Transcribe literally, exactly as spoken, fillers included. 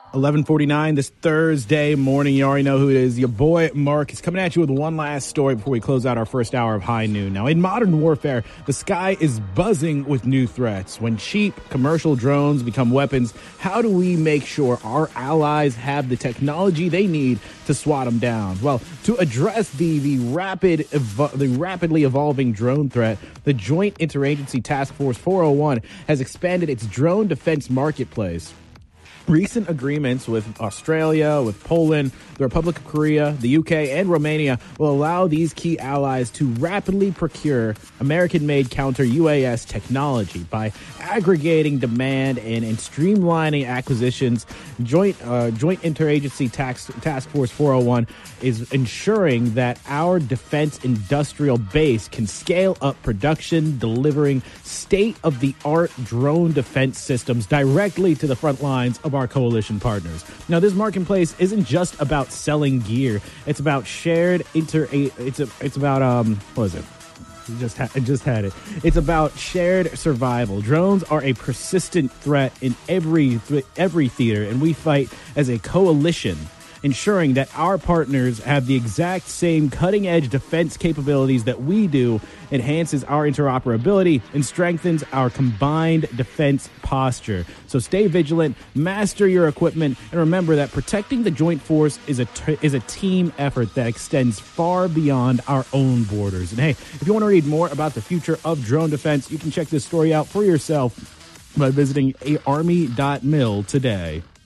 eleven forty-nine this Thursday morning. You already know who it is. Your boy Mark is coming at you with one last story before we close out our first hour of High Noon. Now, in modern warfare, the sky is buzzing with new threats. When cheap commercial drones become weapons, how do we make sure our allies have the technology they need to swat them down? Well, to address the the rapid evo- the rapidly evolving drone threat, the Joint Interagency Task Force four oh one has expanded its drone defense marketplace. Recent agreements with Australia, with Poland, the Republic of Korea, the U K, and Romania will allow these key allies to rapidly procure American-made counter-U A S technology. By aggregating demand and, and streamlining acquisitions, Joint uh, Joint Interagency Task, Task Force four oh one is ensuring that our defense industrial base can scale up production, delivering state-of-the-art drone defense systems directly to the front lines of our coalition partners. Now, this marketplace isn't just about selling gear. It's about shared inter. It's a. It's about um. What is it? Just ha- I just had it. It's about shared survival. Drones are a persistent threat in every every theater, and we fight as a coalition, ensuring that our partners have the exact same cutting-edge defense capabilities that we do, enhances our interoperability, and strengthens our combined defense posture. So stay vigilant, master your equipment, and remember that protecting the joint force is a t- is a team effort that extends far beyond our own borders. And hey, if you want to read more about the future of drone defense, you can check this story out for yourself by visiting army dot mil today.